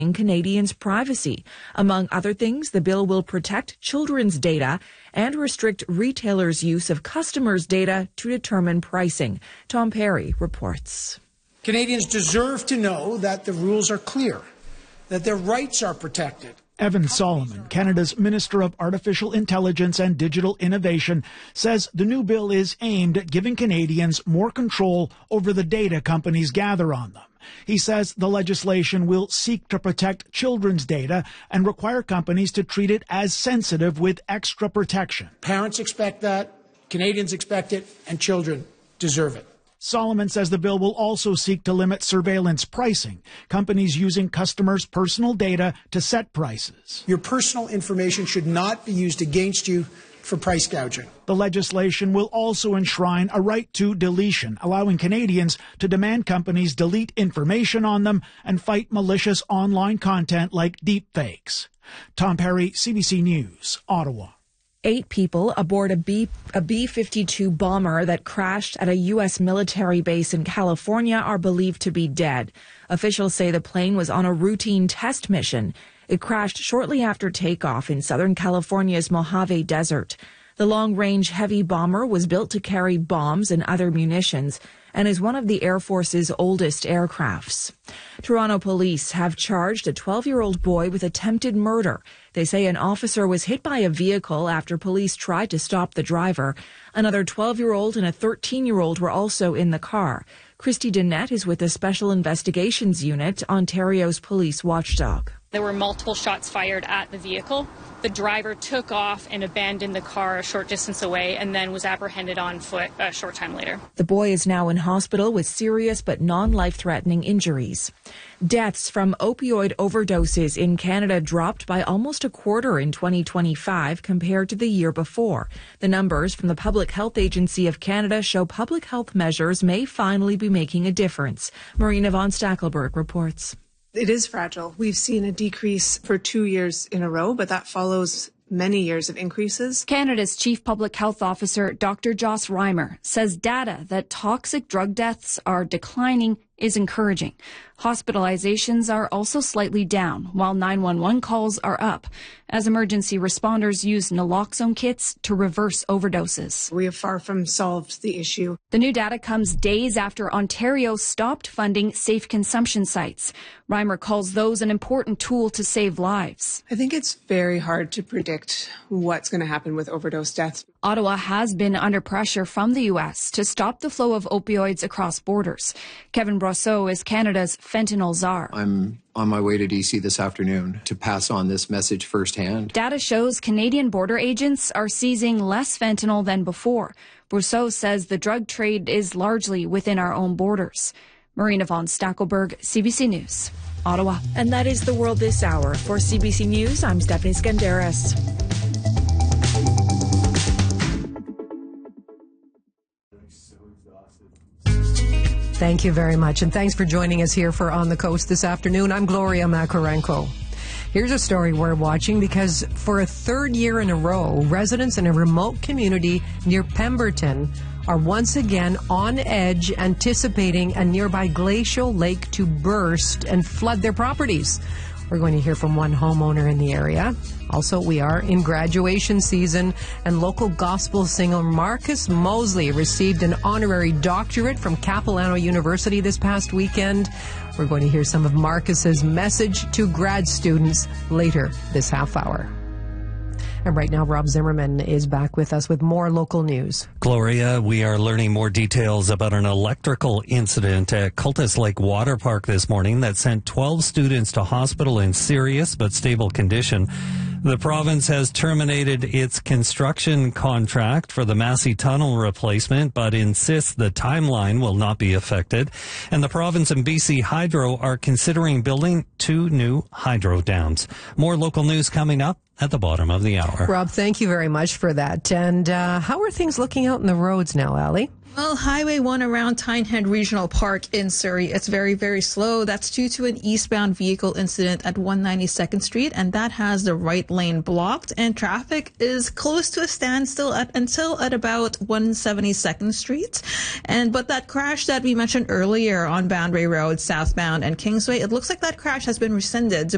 Canadians' privacy. Among other things, the bill will protect children's data and restrict retailers' use of customers' data to determine pricing. Tom Perry reports. Canadians deserve to know that the rules are clear, that their rights are protected. Evan Solomon, Canada's Minister of Artificial Intelligence and Digital Innovation, says the new bill is aimed at giving Canadians more control over the data companies gather on them. He says the legislation will seek to protect children's data and require companies to treat it as sensitive with extra protection. Parents expect that, Canadians expect it, and children deserve it. Solomon says the bill will also seek to limit surveillance pricing, companies using customers' personal data to set prices. Your personal information should not be used against you for price gouging. The legislation will also enshrine a right to deletion, allowing Canadians to demand companies delete information on them and fight malicious online content like deepfakes. Tom Perry, CBC News, Ottawa. 8 people aboard a B-52 bomber that crashed at a U.S. military base in California are believed to be dead. Officials say the plane was on a routine test mission. It crashed shortly after takeoff in Southern California's Mojave Desert. The long-range heavy bomber was built to carry bombs and other munitions and is one of the Air Force's oldest aircrafts. Toronto police have charged a 12-year-old boy with attempted murder. They say an officer was hit by a vehicle after police tried to stop the driver. Another 12-year-old and a 13-year-old were also in the car. Christy Dennett is with the Special Investigations Unit, Ontario's police watchdog. There were multiple shots fired at the vehicle. The driver took off and abandoned the car a short distance away and then was apprehended on foot a short time later. The boy is now in hospital with serious but non-life-threatening injuries. Deaths from opioid overdoses in Canada dropped by almost a quarter in 2025 compared to the year before. The numbers from the Public Health Agency of Canada show public health measures may finally be making a difference. Marina von Stackelberg reports. It is fragile. We've seen a decrease for 2 years in a row, but that follows many years of increases. Canada's Chief Public Health Officer, Dr. Joss Reimer, says data that toxic drug deaths are declining is encouraging. Hospitalizations are also slightly down, while 911 calls are up, as emergency responders use naloxone kits to reverse overdoses. We have far from solved the issue. The new data comes days after Ontario stopped funding safe consumption sites. Reimer calls those an important tool to save lives. I think it's very hard to predict what's going to happen with overdose deaths. Ottawa has been under pressure from the U.S. to stop the flow of opioids across borders. Kevin Brosseau is Canada's fentanyl czar. I'm on my way to D.C. this afternoon to pass on this message firsthand. Data shows Canadian border agents are seizing less fentanyl than before. Brosseau says the drug trade is largely within our own borders. Marina von Stackelberg, CBC News, Ottawa. And that is the world this hour. For CBC News, I'm Stephanie Skandaris. Thank you very much, and thanks for joining us here for On the Coast this afternoon. I'm Gloria Makarenko. Here's a story we're watching because for a third year in a row, residents in a remote community near Pemberton are once again on edge, anticipating a nearby glacial lake to burst and flood their properties. We're going to hear from one homeowner in the area. Also, we are in graduation season, and local gospel singer Marcus Mosley received an honorary doctorate from Capilano University this past weekend. We're going to hear some of Marcus's message to grad students later this half hour. And right now, Rob Zimmerman is back with us with more local news. Gloria, we are learning more details about an electrical incident at Cultus Lake Water Park this morning that sent 12 students to hospital in serious but stable condition. The province has terminated its construction contract for the Massey Tunnel replacement, but insists the timeline will not be affected. And the province and BC Hydro are considering building 2 new hydro dams. More local news coming up at the bottom of the hour. Rob, thank you very much for that. And how are things looking out in the roads now, Allie? Well, Highway 1 around Tynehead Regional Park in Surrey, it's very, very slow. That's due to an eastbound vehicle incident at 192nd Street, and that has the right lane blocked, and traffic is close to a standstill until at about 172nd Street. But that crash that we mentioned earlier on Boundary Road, southbound and Kingsway, it looks like that crash has been rescinded.